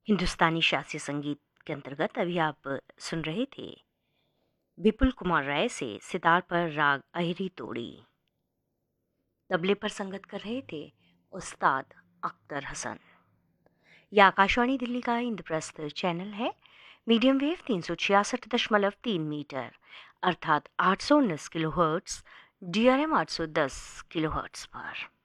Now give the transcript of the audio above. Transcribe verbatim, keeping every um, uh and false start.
हिंदुस्तानी शास्त्रीय संगीत के अंतर्गत अभी आप सुन रहे थे विपुल कुमार राय से सितार पर राग अहिरी तोड़ी। तबले पर संगत कर रहे थे उस्ताद अख्तर हसन। यह आकाशवाणी दिल्ली का इंद्रप्रस्थ चैनल है। मीडियम वेव तीन सौ छियासठ दशमलव तीन मीटर अर्थात आठ सौ उन्नीस kilo hertz, D R M आठ सौ दस किलो हर्ट्स पर।